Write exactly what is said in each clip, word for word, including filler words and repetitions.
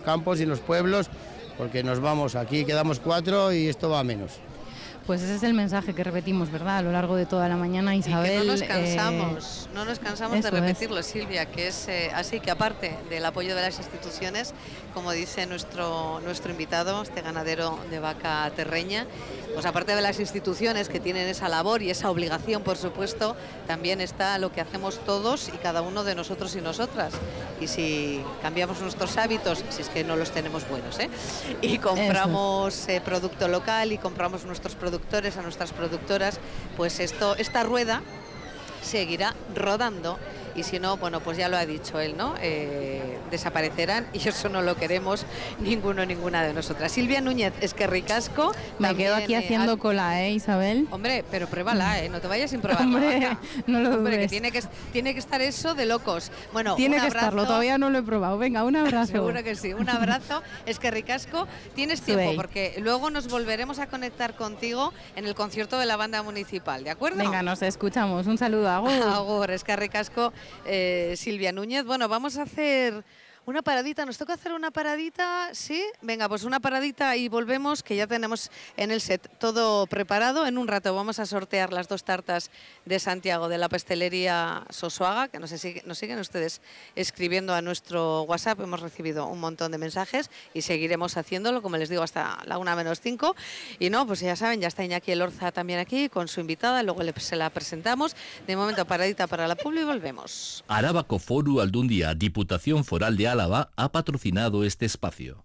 campos y en los pueblos, porque nos vamos, aquí quedamos cuatro y esto va a menos. Pues ese es el mensaje que repetimos, ¿verdad? A lo largo de toda la mañana, Isabel. Y que no nos cansamos, eh, no nos cansamos de repetirlo, es. Silvia, que es eh, así que aparte del apoyo de las instituciones, como dice nuestro, nuestro invitado, este ganadero de vaca terreña, pues aparte de las instituciones que tienen esa labor y esa obligación, por supuesto, también está lo que hacemos todos y cada uno de nosotros y nosotras. Y si cambiamos nuestros hábitos, si es que no los tenemos buenos, ¿eh? y compramos eh, producto local y compramos nuestros productos a nuestras productoras, pues esto, esta rueda seguirá rodando y si no, bueno, pues ya lo ha dicho él, ¿no? Eh, desaparecerán y eso no lo queremos ninguno, ninguna de nosotras. Silvia Núñez, es que ricasco. Me también, quedo aquí eh, haciendo al... cola, ¿eh, Isabel? Hombre, pero pruébala, ¿eh? No te vayas sin probarla. Hombre, no lo Hombre, dudes. que tiene que tiene que estar eso de locos. Bueno, tiene un que abrazo. estarlo, todavía no lo he probado. Venga, un abrazo. Seguro que sí, un abrazo. Es que ricasco. Tienes tiempo Suey. porque luego nos volveremos a conectar contigo en el concierto de la banda municipal, ¿de acuerdo? Venga, nos escuchamos. Un saludo, agur. Agur, es que ricasco. Eh, Silvia Núñez. Bueno, vamos a hacer una paradita. ¿Nos toca hacer una paradita? ¿Sí? Venga, pues una paradita y volvemos, que ya tenemos en el set todo preparado. En un rato vamos a sortear las dos tartas de Santiago de la pastelería Sosuaga, que nos, sigue, nos siguen ustedes escribiendo a nuestro WhatsApp. Hemos recibido un montón de mensajes y seguiremos haciéndolo, como les digo, hasta la una menos cinco. Y no, pues ya saben, ya está Iñaki Elorza también aquí con su invitada, luego le, se la presentamos. De momento, paradita para la publi y volvemos. Arabako Foru Aldundia, Diputación Foral de Álava, ha patrocinado este espacio.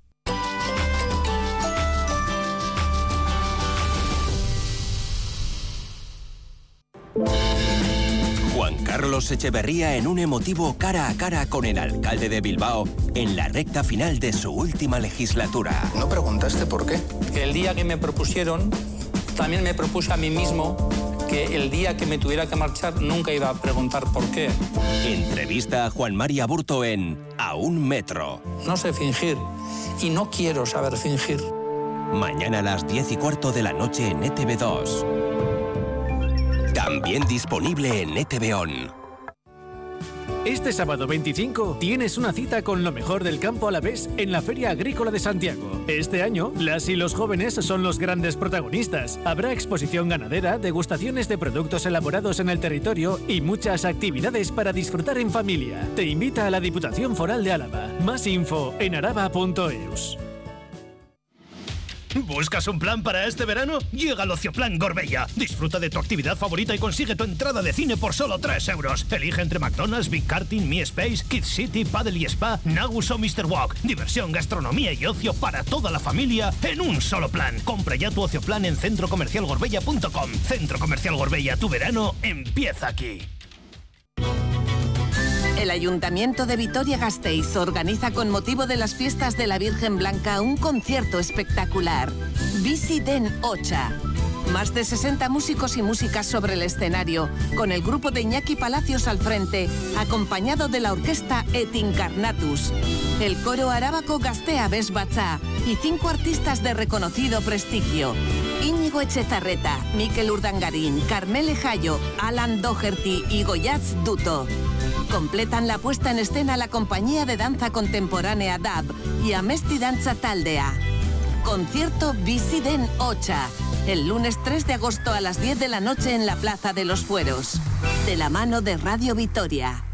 Juan Carlos Echeverría en un emotivo cara a cara con el alcalde de Bilbao en la recta final de su última legislatura. ¿No preguntaste por qué? El día que me propusieron, también me propuse a mí mismo que el día que me tuviera que marchar nunca iba a preguntar por qué. Entrevista a Juan Mari Aburto en A un metro. No sé fingir y no quiero saber fingir. Mañana a las diez y cuarto de la noche en E T V dos. También disponible en E T V On. Este sábado veinticinco tienes una cita con lo mejor del campo alavés en la Feria Agrícola de Santiago. Este año, las y los jóvenes son los grandes protagonistas. Habrá exposición ganadera, degustaciones de productos elaborados en el territorio y muchas actividades para disfrutar en familia. Te invita a la Diputación Foral de Álava. Más info en araba punto eus. ¿Buscas un plan para este verano? Llega al Ocioplan Gorbella. Disfruta de tu actividad favorita y consigue tu entrada de cine por solo tres euros. Elige entre McDonald's, Big Karting, Mi Space, Kids City, Paddle y Spa, Nagus o mister Walk. Diversión, gastronomía y ocio para toda la familia en un solo plan. Compra ya tu Ocioplan en centro comercial gorbella punto com. Centro Comercial Gorbella, tu verano empieza aquí. El Ayuntamiento de Vitoria-Gasteiz organiza con motivo de las fiestas de la Virgen Blanca un concierto espectacular. Bizi den Ocha. Más de sesenta músicos y músicas sobre el escenario, con el grupo de Iñaki Palacios al frente, acompañado de la orquesta Et Incarnatus, el coro arábaco Gaztea Besbatza y cinco artistas de reconocido prestigio. Íñigo Echezarreta, Mikel Urdangarín, Carmele Jayo, Alan Doherty y Goyatz Duto. Completan la puesta en escena la compañía de danza contemporánea D A B y Amesti Dantza Taldea. Concierto Bizi den Ocha, el lunes tres de agosto a las diez de la noche en la Plaza de los Fueros, de la mano de Radio Vitoria.